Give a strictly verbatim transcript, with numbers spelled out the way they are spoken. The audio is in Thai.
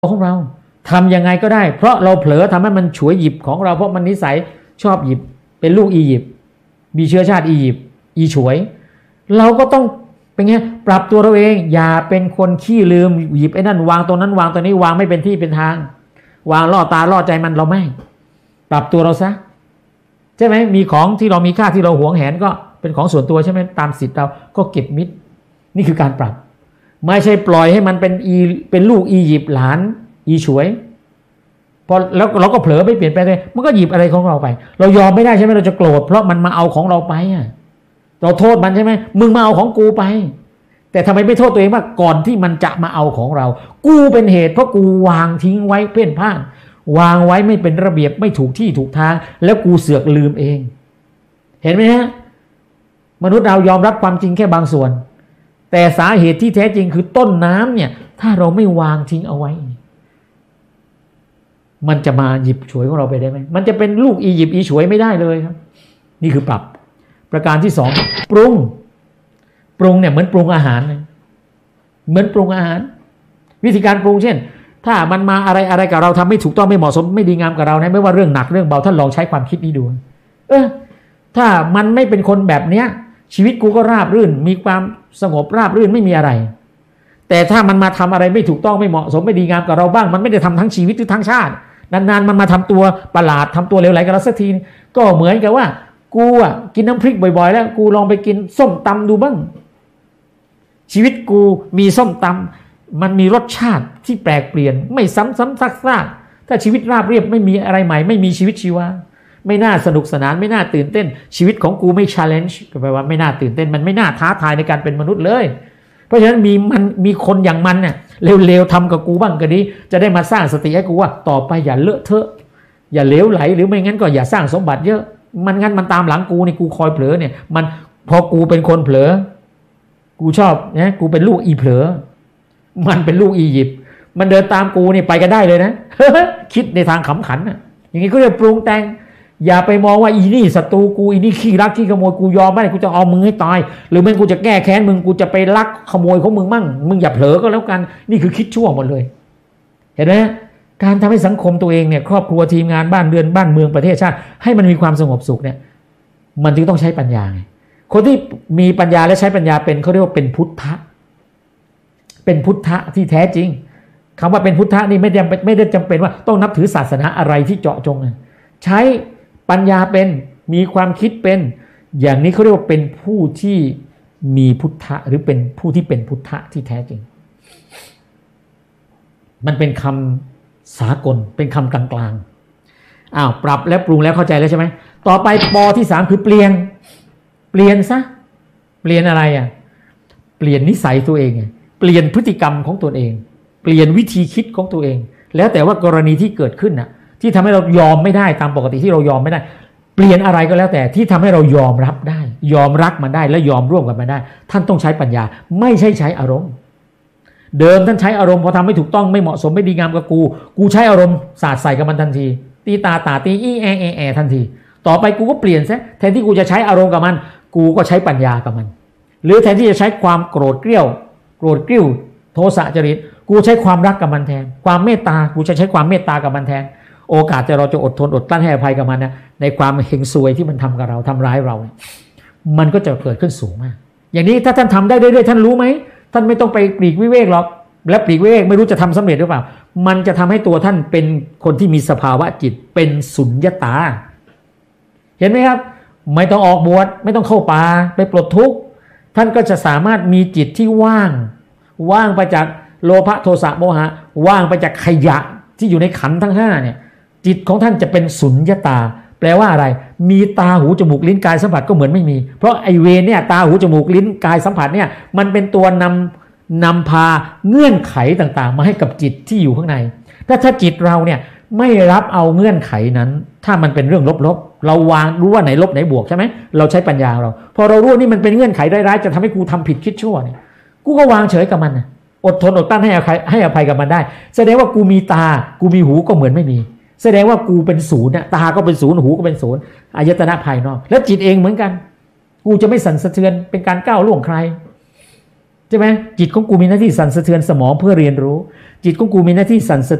ของเราทำยังไงก็ได้เพราะเราเผลอทำให้มันฉวยหยิบของเราเพราะมันนิสัยชอบหยิบเป็นลูกอียิปต์มีเชื้อชาติอียิปต์อีฉวยเราก็ต้องเป็นไงปรับตัวเราเองอย่าเป็นคนขี้ลืมหยิบไอ้นั่นวางตรงนั้นวางตรงนี้วางไม่เป็นที่เป็นทางวางล่อตาล่อใจมันเราไม่ปรับตัวเราซะใช่ไหมมีของที่เรามีค่าที่เราหวงแหนก็เป็นของส่วนตัวใช่ไหมตามสิทธิ์เราก็เก็บมิดนี่คือการปรับไม่ใช่ปล่อยให้มันเป็นอีเป็นลูกอียิปต์หลานอีฉวยพอแล้วเราก็เผลอไม่เปลี่ยนไปเลยมันก็หยิบอะไรของเราไปเรายอมไม่ได้ใช่ไหมเราจะโกรธเพราะมันมาเอาของเราไปอ่ะเราโทษมันใช่ไหมมึงมาเอาของกูไปแต่ทำไมไม่โทษตัวเองว่าก่อนที่มันจะมาเอาของเรากูเป็นเหตุเพราะกูวางทิ้งไว้เพ่นพ่านวางไว้ไม่เป็นระเบียบไม่ถูกที่ถูกทางแล้วกูเสือกลืมเองเห็นไหมฮะมนุษย์เรายอมรับความจริงแค่บางส่วนแต่สาเหตุที่แท้จริงคือต้นน้ำเนี่ยถ้าเราไม่วางทิ้งเอาไว้มันจะมาหยิบฉวยของเราไปได้ไหมมันจะเป็นลูกอียิปต์อีฉวยไม่ได้เลยครับนี่คือปรับประการที่สองปรุงปรุงเนี่ยเหมือนปรุงอาหารเหมือนปรุงอาหารวิธีการปรุงเช่นถ้ามันมาอะไรอะไรกับเราทำไม่ถูกต้องไม่เหมาะสมไม่ดีงามกับเรานะไม่ว่าเรื่องหนักเรื่องเบาท่านลองใช้ความคิดนี้ดูเออถ้ามันไม่เป็นคนแบบเนี้ยชีวิตกูก็ราบรื่นมีความสงบราบรื่นไม่มีอะไรแต่ถ้ามันมาทำอะไรไม่ถูกต้องไม่เหมาะสมไม่ดีงามกับเราบ้างมันไม่ได้ทำทั้งชีวิตหรือทั้งชาตินานๆมันมาทำตัวประหลาดทำตัวเลวไหลกับเราสักทีก็เหมือนกับว่ากูอ่ะกินน้ำพริกบ่อยๆแล้วกูลองไปกินส้มตำดูบ้างชีวิตกูมีส้มตำมันมีรสชาติที่แปลกเปลี่ยนไม่ซ้ำๆซักๆถ้าชีวิตราบเรียบไม่มีอะไรใหม่ไม่มีชีวิตชีวาไม่น่าสนุกสนานไม่น่าตื่นเต้นชีวิตของกูไม่ challenge ก็แปลว่าไม่น่าตื่นเต้นมันไม่น่าท้าทายในการเป็นมนุษย์เลยเพราะฉะนั้นมีมันมีคนอย่างมันเนี่ยเร็วๆทำกับกูบ้างก็ดีจะได้มาสร้างสติให้กูว่าต่อไปอย่าเลอะเทอะอย่าเลวไหลหรือไม่งั้นก็อย่าสร้างสมบัติเยอะมันงั้นมันตามหลังกูนี่กูคอยเผลอเนี่ยมันพอกูเป็นคนเผลอกูชอบนะกูเป็นลูกอีเผลอมันเป็นลูกอียิปต์มันเดินตามกูนี่ไปกันได้เลยนะ คิดในทางขำขันนะอย่างนี้ก็เรียกปรุงแต่งอย่าไปมองว่าอีนี่ศัตรูกูอีนี่ขี้รักขี้ขโมยกูยอมไม่ได้กูจะเอามึงให้ตายหรือไม่กูจะแก้แค้นมึงกูจะไปลักขโมยของมึงมั่งมึงอย่าเผลอก็แล้วกันนี่คือคิดชั่วหมดเลยเห็นไหมการทำให้สังคมตัวเองเนี่ยครอบครัวทีมงานบ้านเรือนบ้านเมืองประเทศชาติให้มันมีความสงบสุขเนี่ยมันจึงต้องใช้ปัญญาไงคนที่มีปัญญาและใช้ปัญญาเป็นเขาเรียกว่าเป็นพุทธะเป็นพุทธะที่แท้จริงคำว่าเป็นพุทธะนี่ไม่ได้ไม่ได้จำเป็นว่าต้องนับถือศาสนาอะไรที่เจาะจงนะใช้ปัญญาเป็นมีความคิดเป็นอย่างนี้เขาเรียกว่าเป็นผู้ที่มีพุทธะหรือเป็นผู้ที่เป็นพุทธะที่แท้จริงมันเป็นคำสากลเป็นคำกลางๆอ้าวปรับแล้วปรุงแล้วเข้าใจแล้วใช่ไหมต่อไปปอที่สามคือเปลี่ยนเปลี่ยนซะเปลี่ยนอะไรอ่ะเปลี่ยนนิสัยตัวเองเปลี่ยนพฤติกรรมของตัวเองเปลี่ยนวิธีคิดของตัวเองแล้วแต่ว่ากรณีที่เกิดขึ้นน่ะที่ทำให้เรายอมไม่ได้ตามปกติที่เรายอมไม่ได้เปลี่ยนอะไรก็แล้วแต่ที่ทำให้เรายอมรับได้ยอมรักมันได้และยอมร่วมกันมันได้ท่านต้องใช้ปัญญาไม่ใช่ใช้อารมณ์เดิมท่านใช้อารมณ์พอทำไม่ถูกต้องไม่เหมาะสมไม่ดีงามกับกูกูใช้อารมณ์สาดใส่กับมันทันทีตีตาตาตีอีแอแอแอทันทีต่อไปกูก็เปลี่ยนซะแทนที่กูจะใช้อารมณ์กับมันกูก็ใช้ปัญญากับมันหรือแทนที่จะใช้ความโกรธเกรี้ยวโกรธกริ้วโทสะจริตกูใช้ความรักกับมันแทนความเมตตากูจะใช้ความเมตตากับมันแทนโอกาสจะเราจะอดทนอดกลั้นให้อภัยกับมันนะในความเฮงซวยที่มันทำกับเราทำร้ายเรามันก็จะเกิดขึ้นสูงมากอย่างนี้ถ้าท่านทำได้เรื่อยๆท่านรู้ไหมท่านไม่ต้องไปปลีกวิเวกหรอกและปลีกวิเวกไม่รู้จะทำสำเร็จหรือเปล่ามันจะทำให้ตัวท่านเป็นคนที่มีสภาวะจิตเป็นสุญญตาเห็นไหมครับไม่ต้องออกบวชไม่ต้องเข้าป่าไปปลดทุกข์ท่านก็จะสามารถมีจิตที่ว่างว่างไปจากโลภะโทสะโมหะว่างไปจากขยะที่อยู่ในขันธ์ทั้งห้าเนี่ยจิตของท่านจะเป็นสุญญตาแปลว่าอะไรมีตาหูจมูกลิ้นกายสัมผัสก็เหมือนไม่มีเพราะไอเวรเนี่ยตาหูจมูกลิ้นกายสัมผัสเนี่ยมันเป็นตัวนำนำพาเงื่อนไขต่างๆมาให้กับจิตที่อยู่ข้างในถ้าถ้าจิตเราเนี่ยไม่รับเอาเงื่อนไขนั้นถ้ามันเป็นเรื่องลบๆเราวางรู้ว่าไหนลบไหนบวกใช่ไหมเราใช้ปัญญาเราพอเรารู้นี่มันเป็นเงื่อนไขร้ายๆจะทำให้กูทำผิดคิดชั่วเนี่ยกูก็วางเฉยกับมันนะอดทนอดกลั้นให้อภัยให้อภัยกับมันได้แสดงว่ากูมีตากูมีหูก็เหมือนไม่มีแสดงว่ากูเป็นศูนย์น่ะตาก็เป็นศูนย์หูก็เป็นศูนย์อายตนะภายนอกแล้วจิตเองเหมือนกันกูจะไม่สั่นสะเทือนเป็นการก้าวล่วงใครใช่ไหมจิตของกูมีหน้าที่สั่นสะเทือนสมองเพื่อเรียนรู้จิตของกูมีหน้าที่สั่นสะ